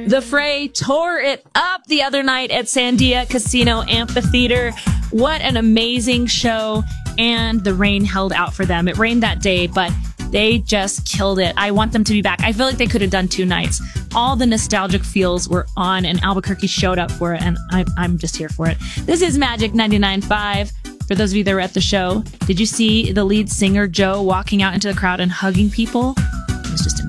The Fray tore it up the other night at Sandia Casino Amphitheater. What an amazing show. And the rain held out for them. It rained that day, but they just killed it. I want them to be back. I feel like they could have done 2 nights. All the nostalgic feels were on, and Albuquerque showed up for it, and I'm just here for it. This is Magic 99.5. For those of you that were at the show, did you see the lead singer, Joe, walking out into the crowd and hugging people? It was just amazing.